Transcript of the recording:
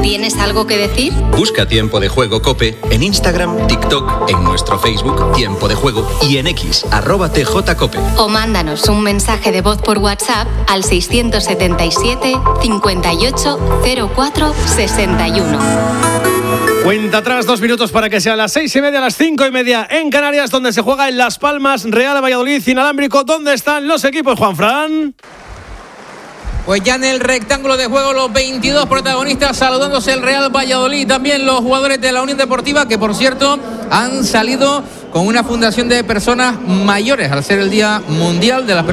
¿Tienes algo que decir? Busca Tiempo de Juego COPE en Instagram, TikTok, en nuestro Facebook Tiempo de Juego y en X, @TJCope. O mándanos un mensaje de voz por WhatsApp al 677 58 04 61. Cuenta atrás 2 minutos para que sean las 6:30, las 5:30 en Canarias, donde se juega en Las Palmas, Real Valladolid, inalámbrico. ¿Dónde están los equipos, Juanfran? Pues ya en el rectángulo de juego los 22 protagonistas saludándose el Real Valladolid, también los jugadores de la Unión Deportiva, que por cierto han salido con una fundación de personas mayores al ser el Día Mundial de las